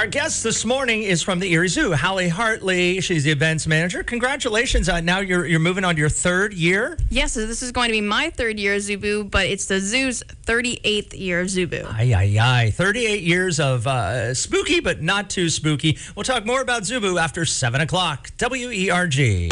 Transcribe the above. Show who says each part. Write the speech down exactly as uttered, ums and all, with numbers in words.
Speaker 1: Our guest this morning is from the Erie Zoo, Hallie Hartley. She's the events manager. Congratulations. Uh, now you're you're moving on to your third year?
Speaker 2: Yes, so this is going to be my third year of Zubu, but it's the zoo's thirty-eighth year of Zubu.
Speaker 1: Aye, aye, aye. thirty-eight years of uh, spooky, but not too spooky. We'll talk more about Zubu after seven o'clock. W E R G.